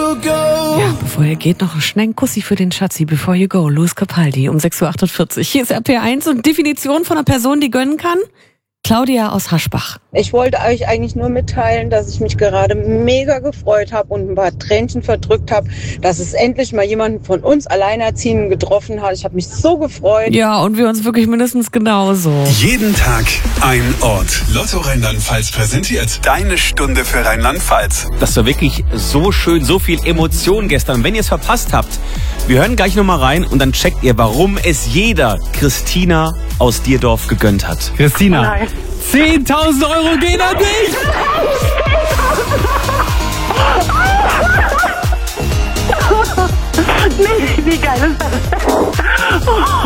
Ja, bevor ihr geht, noch schnell ein Kussi für den Schatzi. Before you go, Louis Capaldi um 6.48 Uhr. Hier ist RPR1 und Definition von einer Person, die gönnen kann. Claudia aus Haschbach. Ich wollte euch eigentlich nur mitteilen, dass ich mich gerade mega gefreut habe und ein paar Tränchen verdrückt habe, dass es endlich mal jemanden von uns Alleinerziehenden getroffen hat. Ich habe mich so gefreut. Ja, und wir uns wirklich mindestens genauso. Jeden Tag ein Ort. Lotto Rheinland-Pfalz präsentiert deine Stunde für Rheinland-Pfalz. Das war wirklich so schön, so viel Emotion gestern. Wenn ihr es verpasst habt, wir hören gleich nochmal rein und dann checkt ihr, warum es jeder Christina aus Dierdorf gegönnt hat. Christina, 10.000 Euro gehen an dich! Nee, wie geil ist das?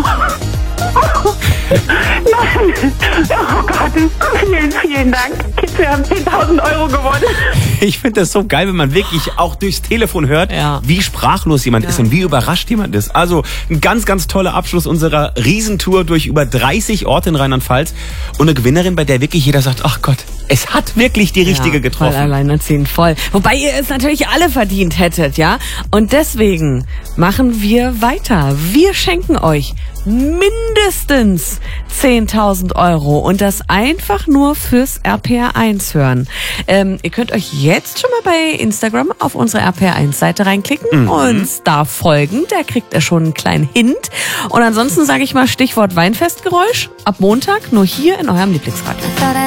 Nein! Oh Gott, vielen Dank. Kids, wir haben 10.000 Euro gewonnen. Ich finde das so geil, wenn man wirklich auch durchs Telefon hört, Ja. wie sprachlos jemand ist und wie überrascht jemand ist. Also ein ganz, ganz toller Abschluss unserer Riesentour durch über 30 Orte in Rheinland-Pfalz und eine Gewinnerin, bei der wirklich jeder sagt, ach Gott, es hat wirklich die richtige Voll getroffen. alleinerziehend, voll. Wobei ihr es natürlich alle verdient hättet, ja? Und deswegen machen wir weiter. Wir schenken euch mindestens 10.000 Euro und das einfach nur fürs RPR1 hören. Ihr könnt euch jetzt schon mal bei Instagram auf unsere RPR1-Seite reinklicken und da folgen. Da kriegt ihr schon einen kleinen Hint. Und ansonsten sage ich mal Stichwort Weinfestgeräusch ab Montag nur hier in eurem Lieblingsradio.